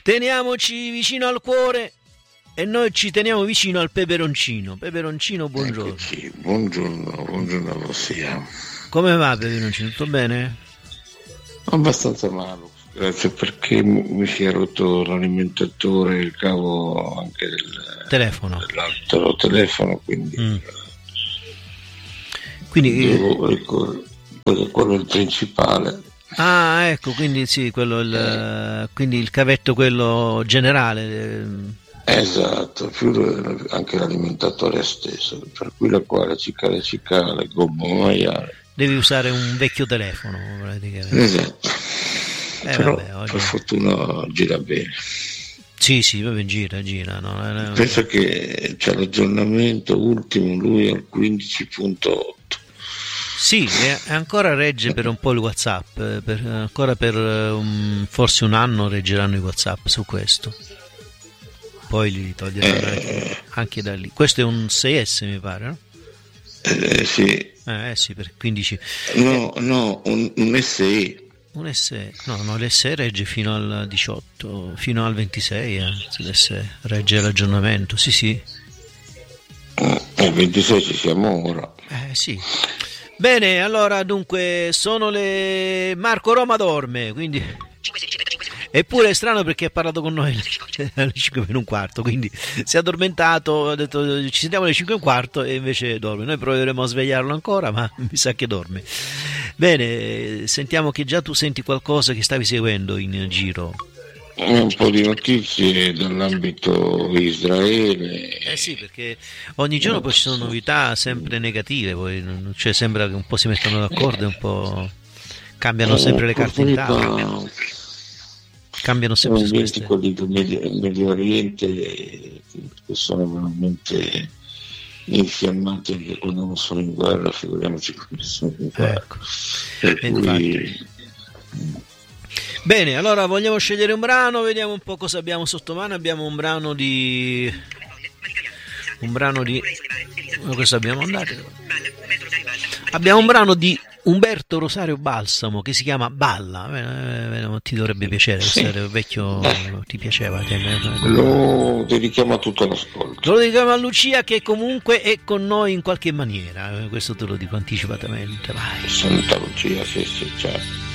teniamoci vicino al cuore e noi ci teniamo vicino al peperoncino. Peperoncino, buongiorno. Eccoci, buongiorno a sia. Come va, peperoncino? Tutto bene? Abbastanza male, grazie, perché mi si è rotto l'alimentatore, il cavo anche telefono. Dell'altro telefono, quindi quello è il principale. Ah, ecco, quindi sì, quindi il cavetto, quello generale. Esatto, più anche l'alimentatore stesso, per cui la quale cicale, gomma maiale. Devi usare un vecchio telefono, praticamente. Esatto. Però vabbè, per fortuna gira bene. Sì, proprio gira. No. Penso che c'è l'aggiornamento ultimo, lui al 15.8. Sì, e ancora regge per un po' il WhatsApp, ancora per forse un anno reggeranno i WhatsApp su questo. Poi li toglieranno anche da lì. Questo è un 6S, mi pare, no? Sì. Sì, per 15. No, un SE. Un SE. No, l'SE regge fino al 18, fino al 26, l'SE regge l'aggiornamento, sì. Il 26 ci siamo ora. Sì. Bene, allora dunque sono le Marco Roma dorme, quindi eppure è strano perché ha parlato con noi alle 5:15, quindi si è addormentato, ha detto ci sentiamo alle 5:15 e invece dorme. Noi proveremo a svegliarlo ancora, ma mi sa che dorme. Bene, sentiamo che già tu senti qualcosa che stavi seguendo in giro. Un po' di notizie dall'ambito Israele. Sì, perché ogni giorno poi ci sono novità sempre negative, poi cioè sembra che un po' si mettano d'accordo e un po' cambiano sempre le carte in tavola. Cambiano sempre queste. Quelli del Medio Oriente che sono veramente infiammati anche quando non sono in guerra, figuriamoci quando sono in guerra. Ecco. Bene, allora vogliamo scegliere un brano, vediamo un po' cosa abbiamo sotto mano. Abbiamo un brano di questo abbiamo un brano di Umberto Rosario Balsamo che si chiama Balla. Ti dovrebbe piacere, essere vecchio, ti piaceva? Lo dedichiamo a tutto l'ascolto. Lo dedichiamo a Lucia, che comunque è con noi in qualche maniera, questo te lo dico anticipatamente. Vai. Santa Lucia, sì, ciao.